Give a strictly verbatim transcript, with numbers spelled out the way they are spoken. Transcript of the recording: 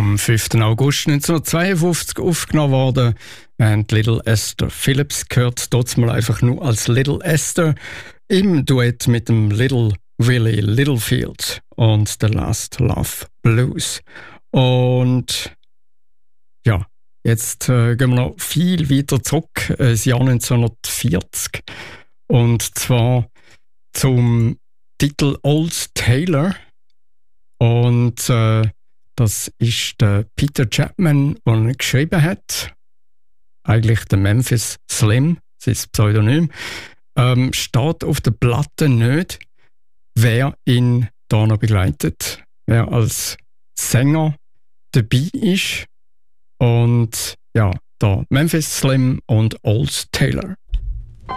am fünften August neunzehnhundertzweiundfünfzig aufgenommen worden. Wir haben Little Esther Phillips gehört, dort mal einfach nur als Little Esther im Duett mit dem Little Willie Littlefield und The Last Love Blues. Und ja, jetzt äh, gehen wir noch viel weiter zurück, äh, das Jahr neunzehnhundertvierzig. Und zwar zum Titel Old Tailor. Und äh, das ist der Peter Chapman, der ihn geschrieben hat. Eigentlich der Memphis Slim, sein Pseudonym. Ähm, steht auf der Platte nicht, wer ihn da noch begleitet, wer als Sänger dabei ist. Und ja, da Memphis Slim und Old Tailor.